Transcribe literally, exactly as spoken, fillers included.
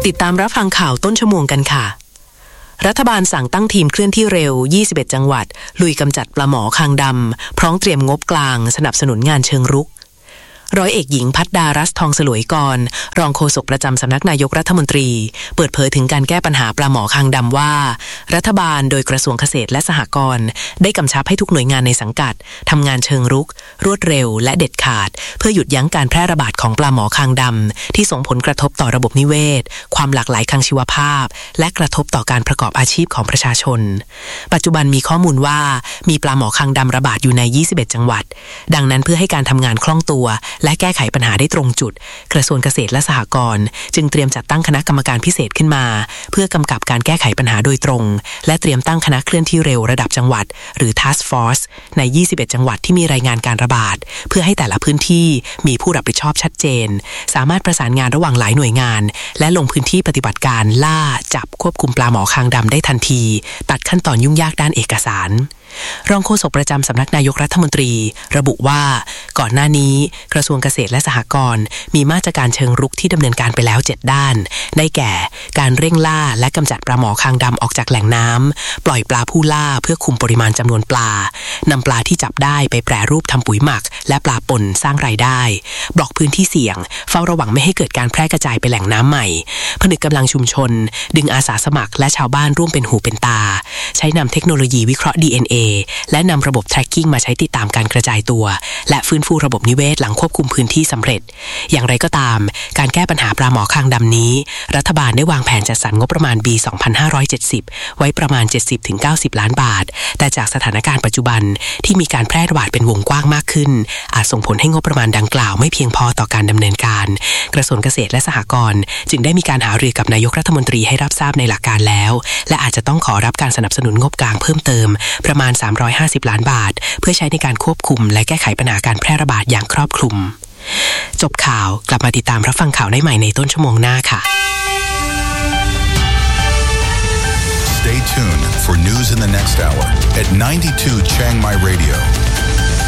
ติดตามรับฟังข่าวต้นชั่วโมงกันค่ะรัฐบาลสั่งตั้งทีมเคลื่อนที่เร็วยี่สิบเอ็ดจังหวัดลุยกำจัดปลาหมอคางดำพร้อมเตรียมงบกลางสนับสนุนงานเชิงรุกร้อยเอกหญิงพัฒดารัศทองสลวยกรรองโฆษกประจำสำนักนายกรัฐมนตรีเปิดเผยถึงการแก้ปัญหาปลาหมอคางดำว่ารัฐบาลโดยกระทรวงเกษตรและสหกรณ์ได้กำชับให้ทุกหน่วยงานในสังกัดทำงานเชิงรุกรวดเร็วและเด็ดขาดเพื่อหยุดยั้งการแพร่ระบาดของปลาหมอคางดำที่ส่งผลกระทบต่อระบบนิเวศความหลากหลายทางชีวภาพและกระทบต่อการประกอบอาชีพของประชาชนปัจจุบันมีข้อมูลว่ามีปลาหมอคางดำระบาดอยู่ในยี่สิบเอ็ดจังหวัดดังนั้นเพื่อให้การทำงานคล่องตัวและแก้ไขปัญหาได้ตรงจุดกระทรวงเกษตรและสหกรณ์จึงเตรียมจัดตั้งคณะกรรมการพิเศษขึ้นมาเพื่อกำกับการแก้ไขปัญหาโดยตรงและเตรียมตั้งคณะเคลื่อนที่เร็วระดับจังหวัดหรือ Task Force ในยี่สิบเอ็ดจังหวัดที่มีรายงานการระบาดเพื่อให้แต่ละพื้นที่มีผู้รับผิดชอบชัดเจนสามารถประสานงานระหว่างหลายหน่วยงานและลงพื้นที่ปฏิบัติการล่าจับควบคุมปลาหมอคางดำได้ทันทีตัดขั้นตอนยุ่งยากด้านเอกสารรองโฆษกประจำสำนักนายกรัฐมนตรีระบุว่าก่อนหน้านี้กระทรวงเกษตรและสหกรณ์มีมาตรการเชิงรุกที่ดำเนินการไปแล้วเจ็ดด้านได้แก่การเร่งล่าและกำจัดปลาหมอคางดำออกจากแหล่งน้ำปล่อยปลาผู้ล่าเพื่อคุมปริมาณจำนวนปลานำปลาที่จับได้ไปแปรรูปทำปุ๋ยหมักและปลาป่นสร้างรายได้บล็อกพื้นที่เสี่ยงเฝ้าระวังไม่ให้เกิดการแพร่กระจายไปแหล่งน้ำใหม่ผนึกกำลังชุมชนดึงอาสาสมัครและชาวบ้านร่วมเป็นหูเป็นตาใช้นำเทคโนโลยีวิเคราะห์ ดี เอ็น เอ และนำระบบ tracking มาใช้ติดตามการกระจายตัวและฟื้นฟูระบบนิเวศหลังควบคุมพื้นที่สำเร็จอย่างไรก็ตามการแก้ปัญหาปลาหมอคางดำนี้รัฐบาลได้วางแผนจัดสรรงบประมาณปีสองพันห้าร้อยเจ็ดสิบไว้ประมาณ เจ็ดสิบถึงเก้าสิบ ล้านบาทแต่จากสถานการณ์ปัจจุบันที่มีการแพร่ระบาดเป็นวงกว้างมากขึ้นอาจส่งผลให้งบประมาณดังกล่าวไม่เพียงพอต่อการดำเนินการกระทรวงเกษตรและสหกรณ์จึงได้มีการหารือกับนายกรัฐมนตรีให้รับทราบในหลักการแล้วและอาจจะต้องขอรับการสนับสนุนงบกลางเพิ่มเติมประมาณสามร้อยห้าสิบล้านบาทเพื่อใช้ในการควบคุมและแก้ไขปัญหาการแพร่ระบาดอย่างครอบคลุมจบข่าวกลับมาติดตามรับฟังข่าวได้ใหม่ในต้นชั่วโมงหน้าค่ะ Stay tuned for news in the next hour at ninety-two Chiang Mai Radio.